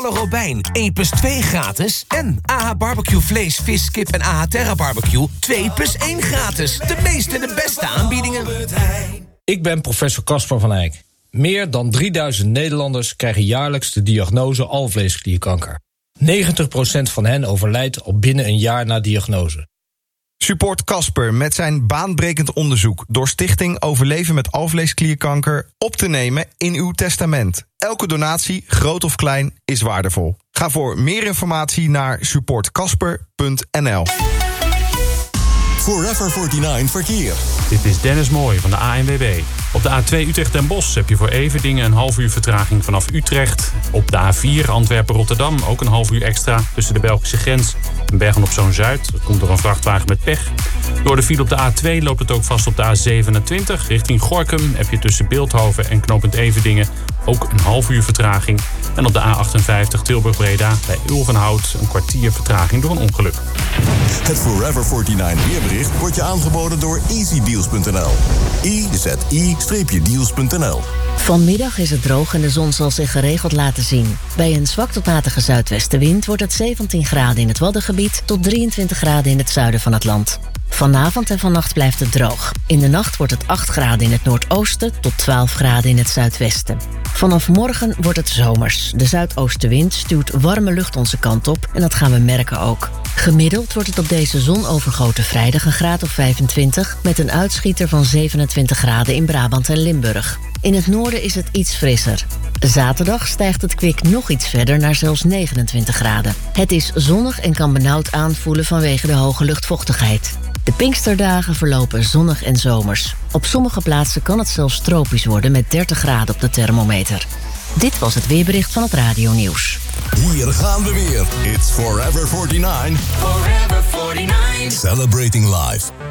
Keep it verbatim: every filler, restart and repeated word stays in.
Robijn, één plus twee gratis. En A H Barbecue vlees, vis, kip en A H Terra Barbecue twee plus één gratis. De meeste en de beste aanbiedingen. Ik ben professor Casper van Eyck. Meer dan drieduizend Nederlanders krijgen jaarlijks de diagnose alvleesklierkanker. negentig procent van hen overlijdt al binnen een jaar na diagnose. Support Casper met zijn baanbrekend onderzoek door Stichting Overleven met alvleesklierkanker op te nemen in uw testament. Elke donatie, groot of klein, is waardevol. Ga voor meer informatie naar support casper punt n l. Forever negenenveertig verkeer. Dit is Dennis Mooij van de A N W B. Op de A twee Utrecht-Den Bosch heb je voor Everdingen een half uur vertraging vanaf Utrecht. Op de A vier Antwerpen-Rotterdam ook een half uur extra tussen de Belgische grens en Bergen-op-Zoom-Zuid. Dat komt door een vrachtwagen met pech. Door de file op de A twee loopt het ook vast op de A zevenentwintig. Richting Gorinchem heb je tussen Beeldhoven en knooppunt Everdingen ook een half uur vertraging. En op de A achtenvijftig Tilburg-Breda bij Ulvenhout een kwartier vertraging door een ongeluk. Het Forever negenenveertig weerbericht wordt je aangeboden door easy deals punt n l. e z i deals punt n l. Vanmiddag is het droog en de zon zal zich geregeld laten zien. Bij een zwak tot matige zuidwestenwind wordt het zeventien graden in het Waddengebied tot drieëntwintig graden in het zuiden van het land. Vanavond en vannacht blijft het droog. In de nacht wordt het acht graden in het noordoosten tot twaalf graden in het zuidwesten. Vanaf morgen wordt het zomers. De zuidoostenwind stuwt warme lucht onze kant op en dat gaan we merken ook. Gemiddeld wordt het op deze zonovergoten vrijdag een graad of vijfentwintig... met een uitschieter van zevenentwintig graden in Brabant en Limburg. In het noorden is het iets frisser. Zaterdag stijgt het kwik nog iets verder naar zelfs negenentwintig graden. Het is zonnig en kan benauwd aanvoelen vanwege de hoge luchtvochtigheid. De Pinksterdagen verlopen zonnig en zomers. Op sommige plaatsen kan het zelfs tropisch worden met dertig graden op de thermometer. Dit was het weerbericht van het Radio Nieuws. Hier gaan we weer. It's Forever negenenveertig. Forever negenenveertig. Celebrating life.